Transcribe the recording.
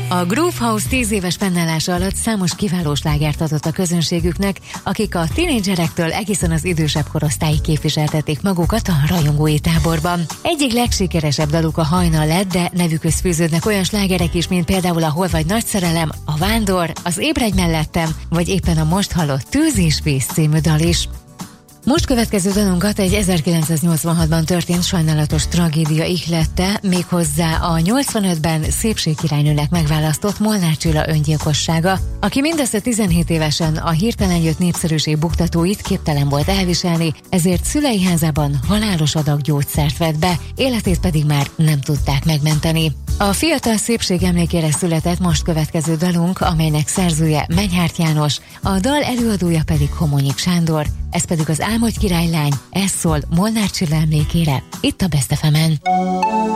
A Groove House 10 éves fennállása alatt számos kiváló slágert adott a közönségüknek, akik a tínédzserektől egészen az idősebb korosztályig képviseltették magukat a rajongói táborban. Egyik legsikeresebb daluk a Hajnal lett, de nevükhöz fűződnek olyan slágerek is, mint például a Hol vagy nagy szerelem, a Vándor, az Ébredj mellettem, vagy éppen a most hallott Tűz és víz című dal is. Most következő dalunkat egy 1986-ban történt sajnálatos tragédia ihlette, méghozzá a 85-ben szépségkirálynőnek megválasztott Molnár Csilla öngyilkossága, aki mindössze 17 évesen a hirtelen jött népszerűség buktatóit képtelen volt elviselni, ezért szülei házában halálos adag gyógyszert vett be, életét pedig már nem tudták megmenteni. A fiatal szépség emlékére született most következő dalunk, amelynek szerzője Menyhárt János, a dal előadója pedig Homonyik Sándor, ez pedig az Álmodj királylány, ez szól Molnár Csilla emlékére, itt a Best FM-en.